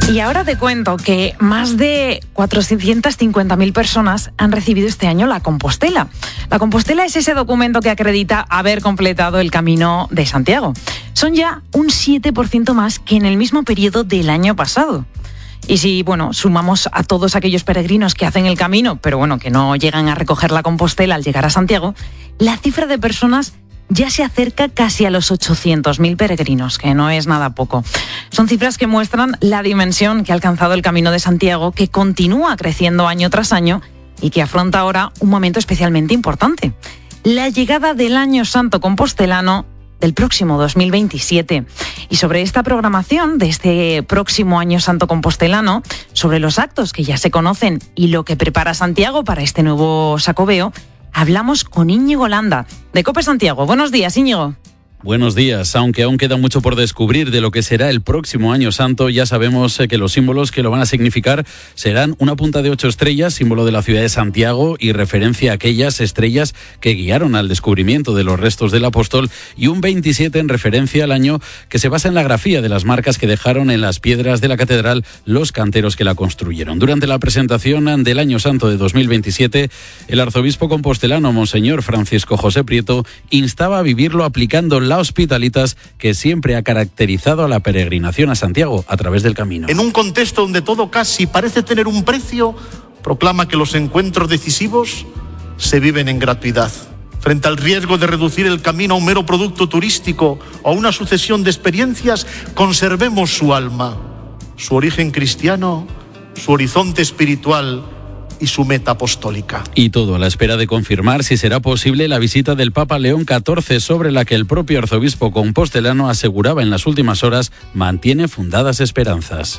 Y ahora te cuento que más de 450.000 personas han recibido este año la Compostela. La Compostela es ese documento que acredita haber completado el Camino de Santiago. Son ya un 7% más que en el mismo periodo del año pasado. Y si, sumamos a todos aquellos peregrinos que hacen el camino, pero que no llegan a recoger la Compostela al llegar a Santiago, la cifra de personas ya se acerca casi a los 800.000 peregrinos, que no es nada poco. Son cifras que muestran la dimensión que ha alcanzado el Camino de Santiago, que continúa creciendo año tras año y que afronta ahora un momento especialmente importante: la llegada del Año Santo Compostelano del próximo 2027. Y sobre esta programación de este próximo Año Santo Compostelano, sobre los actos que ya se conocen y lo que prepara Santiago para este nuevo Xacobeo, hablamos con Íñigo Landa, de COPE Santiago. Buenos días, Íñigo. Buenos días. Aunque aún queda mucho por descubrir de lo que será el próximo Año Santo, ya sabemos que los símbolos que lo van a significar serán una punta de 8 estrellas, símbolo de la ciudad de Santiago y referencia a aquellas estrellas que guiaron al descubrimiento de los restos del apóstol, y un 27 en referencia al año, que se basa en la grafía de las marcas que dejaron en las piedras de la catedral los canteros que la construyeron. Durante la presentación del Año Santo de 2027, el arzobispo compostelano, Monseñor Francisco José Prieto, instaba a vivirlo aplicando la Hospitalitas que siempre ha caracterizado a la peregrinación a Santiago a través del camino. En un contexto donde todo casi parece tener un precio, proclama que los encuentros decisivos se viven en gratuidad. Frente al riesgo de reducir el camino a un mero producto turístico o a una sucesión de experiencias, conservemos su alma, su origen cristiano, su horizonte espiritual y su meta apostólica. Y todo a la espera de confirmar si será posible la visita del Papa León XIV, sobre la que el propio arzobispo compostelano aseguraba en las últimas horas mantiene fundadas esperanzas.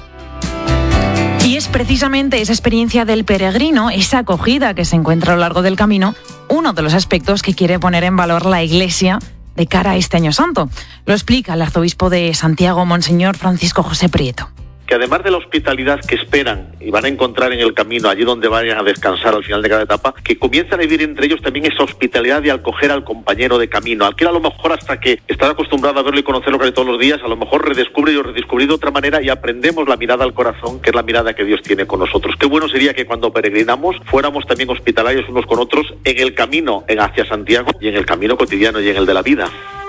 Y es precisamente esa experiencia del peregrino, esa acogida que se encuentra a lo largo del camino, uno de los aspectos que quiere poner en valor la Iglesia de cara a este Año Santo. Lo explica el arzobispo de Santiago, Monseñor Francisco José Prieto. Que además de la hospitalidad que esperan y van a encontrar en el camino, allí donde vayan a descansar al final de cada etapa, que comienzan a vivir entre ellos también esa hospitalidad de acoger al compañero de camino, al que a lo mejor hasta que estás acostumbrado a verlo y conocerlo casi todos los días, a lo mejor redescubre y redescubrir de otra manera, y aprendemos la mirada al corazón, que es la mirada que Dios tiene con nosotros. Qué bueno sería que cuando peregrinamos fuéramos también hospitalarios unos con otros en el camino hacia Santiago y en el camino cotidiano y en el de la vida.